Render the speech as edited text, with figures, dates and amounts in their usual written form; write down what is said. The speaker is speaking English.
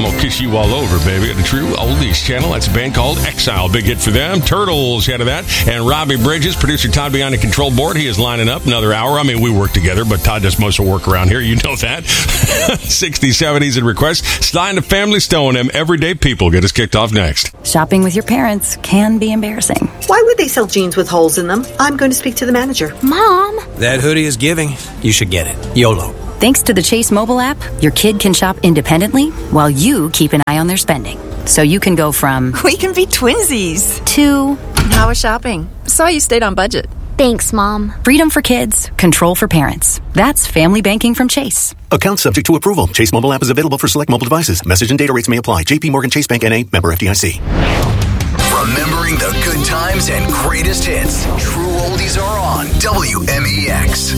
I'm going to kiss you all over, baby. The True Oldies channel. That's a band called Exile. Big hit for them. Turtles ahead of that. And Robbie Bridges, producer Todd behind the control board. He is lining up another hour. I mean, we work together, but Todd does most of the work around here. You know that. 60s, 70s, and requests. Sly and the Family Stone, them everyday people. Get us kicked off next. Shopping with your parents can be embarrassing. Why would they sell jeans with holes in them? I'm going to speak to the manager. Mom! That hoodie is giving. You should get it. YOLO. Thanks to the Chase mobile app, your kid can shop independently while you keep an eye on their spending. So you can go from... We can be twinsies. To... How was shopping? Saw you stayed on budget. Thanks, Mom. Freedom for kids, control for parents. That's family banking from Chase. Account subject to approval. Chase mobile app is available for select mobile devices. Message and data rates may apply. JP Morgan Chase Bank N.A. Member FDIC. Remembering the good times and greatest hits. True Oldies are on WMEX.